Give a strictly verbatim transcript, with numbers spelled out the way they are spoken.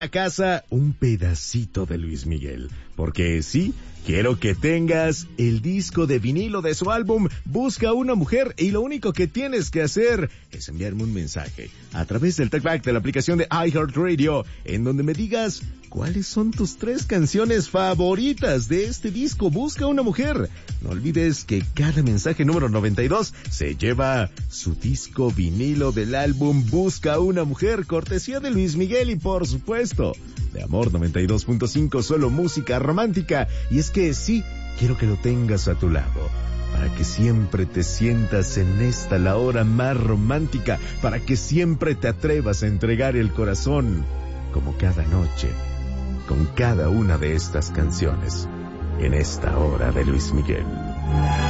A casa un pedacito de Luis Miguel, porque sí, quiero que tengas el disco de vinilo de su álbum Busca a una mujer y lo único que tienes que hacer es enviarme un mensaje a través del talkback de la aplicación de iHeartRadio en donde me digas cuáles son tus tres canciones favoritas de este disco Busca a una mujer. No olvides que cada mensaje número noventa y dos se lleva su disco vinilo del álbum Busca a una mujer, cortesía de Luis Miguel y por supuesto de Amor noventa y dos punto cinco, solo música romántica. Y es que sí, quiero que lo tengas a tu lado, para que siempre te sientas en esta la hora más romántica, para que siempre te atrevas a entregar el corazón, como cada noche, con cada una de estas canciones, en esta hora de Luis Miguel.